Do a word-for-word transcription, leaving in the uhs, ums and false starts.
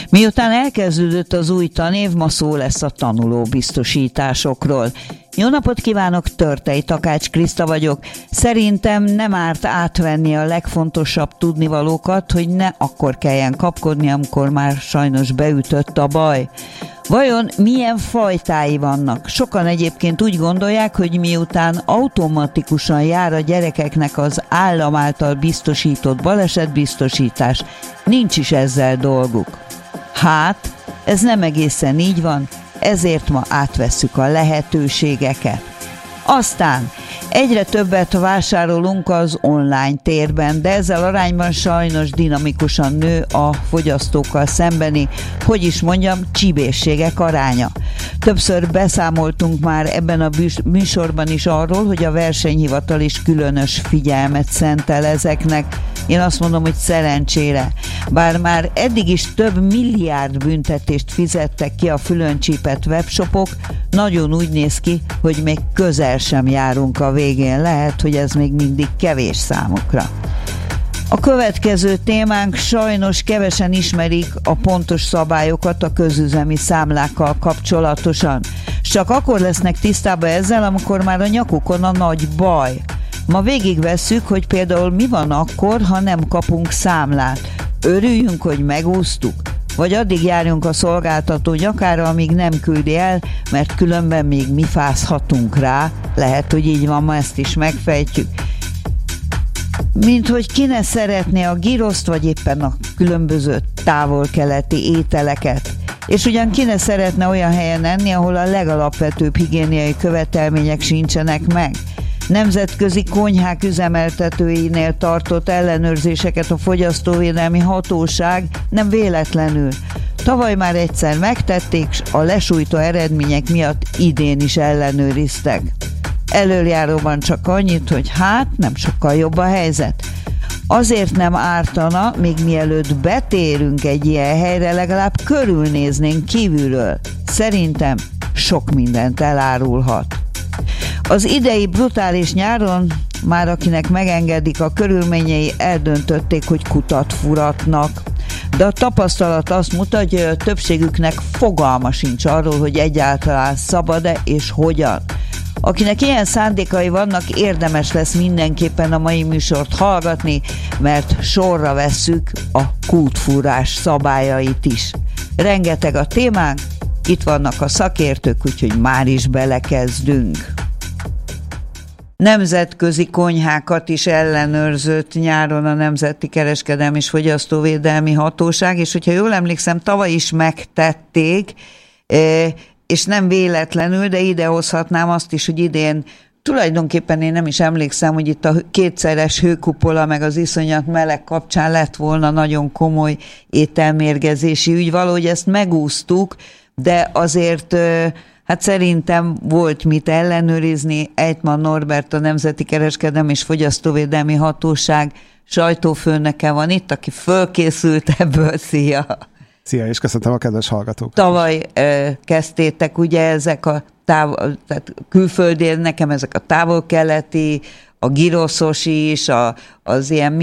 Miután elkezdődött az új tanév, ma szó lesz a tanulóbiztosításokról. Jó napot kívánok, Törtei Takács Kriszta vagyok. Szerintem nem árt átvenni a legfontosabb tudnivalókat, hogy ne akkor kelljen kapkodni, amikor már sajnos beütött a baj. Vajon milyen fajtái vannak? Sokan egyébként úgy gondolják, hogy miután automatikusan jár a gyerekeknek az állam által biztosított balesetbiztosítás, nincs is ezzel dolguk. Hát, ez nem egészen így van, ezért ma átvesszük a lehetőségeket. Aztán egyre többet vásárolunk az online térben, de ezzel arányban sajnos dinamikusan nő a fogyasztókkal szembeni, hogy is mondjam, csibészségek aránya. Többször beszámoltunk már ebben a műsorban is arról, hogy a versenyhivatal is különös figyelmet szentel ezeknek. Én azt mondom, hogy szerencsére. Bár már eddig is több milliárd büntetést fizettek ki a fülöncsípett webshopok, nagyon úgy néz ki, hogy még közel sem járunk a végén. Lehet, hogy ez még mindig kevés számukra. A következő témánk: sajnos kevesen ismerik a pontos szabályokat a közüzemi számlákkal kapcsolatosan. Csak akkor lesznek tisztában ezzel, amikor már a nyakukon a nagy baj. Ma végigvesszük, hogy például mi van akkor, ha nem kapunk számlát. Örüljünk, hogy megúsztuk? Vagy addig járjunk a szolgáltató nyakára, amíg nem küldi el, mert különben még mi fázhatunk rá. Lehet, hogy így van, ma ezt is megfejtjük. Mint hogy ki ne szeretné a giroszt, vagy éppen a különböző távol-keleti ételeket. És ugyan ki ne szeretne olyan helyen enni, ahol a legalapvetőbb higiéniai követelmények sincsenek meg. Nemzetközi konyhák üzemeltetőinél tartott ellenőrzéseket a Fogyasztóvédelmi Hatóság nem véletlenül. Tavaly már egyszer megtették, s a lesújtó eredmények miatt idén is ellenőriztek. Elöljáróban csak annyit, hogy hát nem sokkal jobb a helyzet. Azért nem ártana, még mielőtt betérünk egy ilyen helyre, legalább körülnéznénk kívülről. Szerintem sok mindent elárulhat. Az idei brutális nyáron már akinek megengedik a körülményei, eldöntötték, hogy kutat furatnak. De a tapasztalat azt mutatja, hogy a többségüknek fogalma sincs arról, hogy egyáltalán szabad-e és hogyan. Akinek ilyen szándékai vannak, érdemes lesz mindenképpen a mai műsort hallgatni, mert sorra vesszük a kútfúrás szabályait is. Rengeteg a témánk, itt vannak a szakértők, úgyhogy már is belekezdünk. Nemzetközi konyhákat is ellenőrzött nyáron a Nemzeti Kereskedelmi és Fogyasztóvédelmi Hatóság, és hogyha jól emlékszem, tavaly is megtették, és nem véletlenül, de idehozhatnám azt is, hogy idén tulajdonképpen én nem is emlékszem, hogy itt a kétszeres hőkupola meg az iszonyat meleg kapcsán lett volna nagyon komoly ételmérgezési ügy. Valahogy ezt megúsztuk, de azért hát szerintem volt mit ellenőrizni. Ejtman Norbert, a Nemzeti Kereskedelmi és Fogyasztóvédelmi Hatóság sajtófőnöke van itt, aki fölkészült ebből. Szia! Szia, és köszöntöm a kedves hallgatókat. Tavaly uh, kezdtétek ugye ezek a távol, tehát külföldi, nekem ezek a távol-keleti, a giroszos is, a, az ilyen